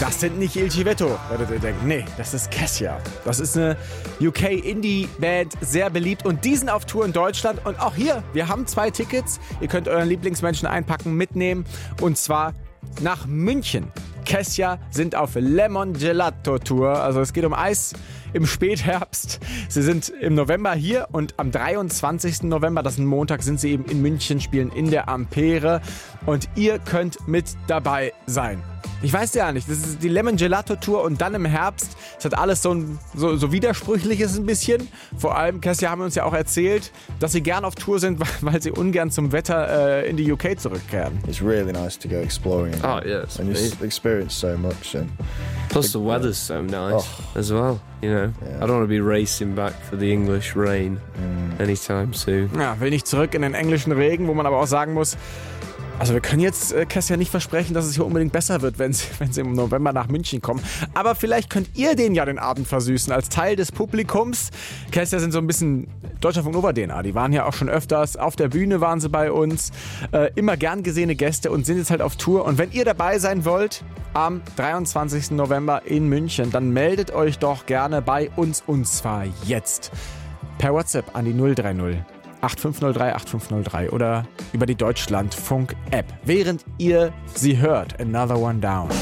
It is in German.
Das sind nicht Il Civetto, werdet ihr denken. Nee, das ist Kessia. Das ist eine UK-Indie-Band, sehr beliebt. Und die sind auf Tour in Deutschland. Und auch hier, wir haben 2 Tickets. Ihr könnt euren Lieblingsmenschen einpacken, mitnehmen. Und zwar nach München. Kessia sind auf Lemon Gelato Tour. Also es geht um Eis im Spätherbst. Sie sind im November hier und am 23. November, das ist ein Montag, sind sie eben in München, spielen in der Ampere. Und ihr könnt mit dabei sein. Ich weiß ja nicht, das ist die Lemon Gelato Tour und dann im Herbst. Es hat alles so Widersprüchliches ein bisschen. Vor allem, Kessia haben uns ja auch erzählt, dass sie gern auf Tour sind, weil sie ungern zum Wetter in die UK zurückkehren. It's really nice to go exploring. Oh yeah, it's and you experience so much. And plus the weather's so nice as well. You know, I don't want to be racing back for the English rain anytime soon. Ja, will nicht zurück in den englischen Regen, wo man aber auch sagen muss, also wir können jetzt Kessia nicht versprechen, dass es hier unbedingt besser wird, wenn sie im November nach München kommen. Aber vielleicht könnt ihr denen ja den Abend versüßen als Teil des Publikums. Kessia sind so ein bisschen Deutschlandfunk Nova DNA. Die waren ja auch schon öfters. Auf der Bühne waren sie bei uns. Immer gern gesehene Gäste und sind jetzt halt auf Tour. Und wenn ihr dabei sein wollt, am 23. November in München, dann meldet euch doch gerne bei uns und zwar jetzt. Per WhatsApp an die 030 8503 8503 oder über die Deutschlandfunk-App, während ihr sie hört. Another One Down.